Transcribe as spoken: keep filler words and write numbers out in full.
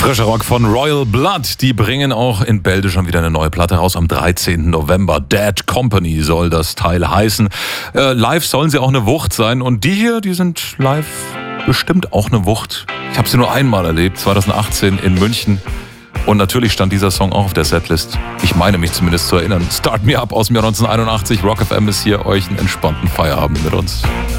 Frischer Rock von Royal Blood. Die bringen auch in Bälde schon wieder eine neue Platte raus am dreizehnten November. Dead Company soll das Teil heißen. Äh, live sollen sie auch eine Wucht sein. Und die hier, die sind live bestimmt auch eine Wucht. Ich habe sie nur einmal erlebt, zwanzig achtzehn in München. Und natürlich stand dieser Song auch auf der Setlist. Ich meine mich zumindest zu erinnern. Start Me Up aus dem Jahr neunzehnhunderteinundachtzig. Rock F M ist hier, euch einen entspannten Feierabend mit uns.